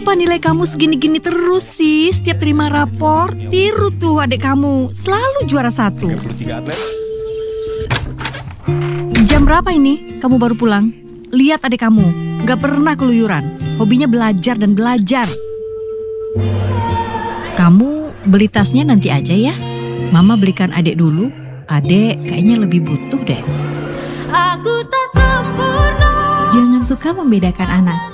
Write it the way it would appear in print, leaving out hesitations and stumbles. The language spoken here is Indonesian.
Kenapa nilai kamu segini-gini terus sih? Setiap terima rapor, tiru tuh adik kamu. Selalu juara 1. 33 atlet. Jam berapa ini kamu baru pulang? Lihat adik kamu, gak pernah keluyuran. Hobinya belajar dan belajar. Kamu beli tasnya nanti aja ya. Mama belikan adik dulu. Adik kayaknya lebih butuh deh. Aku tak sempurna. Jangan suka membedakan anak.